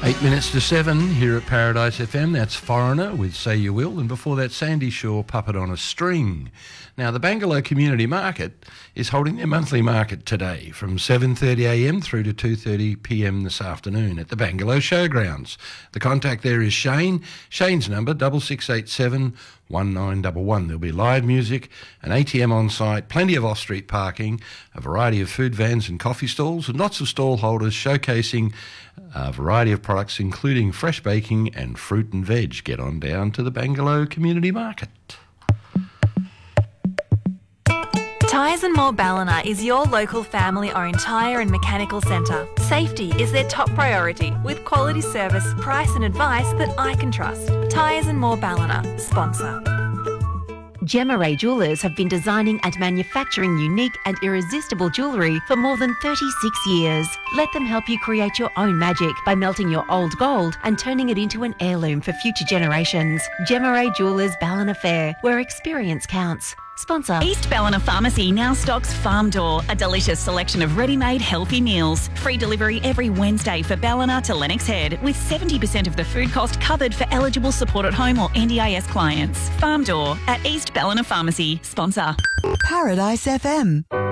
8 minutes to 7 here at Paradise FM. That's Foreigner with Say You Will, and before that Sandy Shaw, Puppet on a String. Now, the Bangalow Community Market is holding their monthly market today from 7:30am through to 2:30pm this afternoon at the Bangalow Showgrounds. The contact there is Shane. Shane's number 6687 1911. There'll be live music, an ATM on site, plenty of off-street parking, a variety of food vans and coffee stalls, and lots of stall holders showcasing a variety of products, including fresh baking and fruit and veg. Get on down to the Bangalow Community Market. Tyres and More Ballina is your local family-owned tyre and mechanical centre. Safety is their top priority, with quality service, price and advice that I can trust. Tyres and More Ballina, sponsor. Gemma Ray Jewellers have been designing and manufacturing unique and irresistible jewellery for more than 36 years. Let them help you create your own magic by melting your old gold and turning it into an heirloom for future generations. Gemma Ray Jewellers Ballina Fair, where experience counts. Sponsor. East Ballina Pharmacy now stocks Farm Door, a delicious selection of ready-made healthy meals. Free delivery every Wednesday for Ballina to Lennox Head, with 70% of the food cost covered for eligible support at home or NDIS clients. Farm Door at East Ballina Pharmacy. Sponsor. Paradise FM.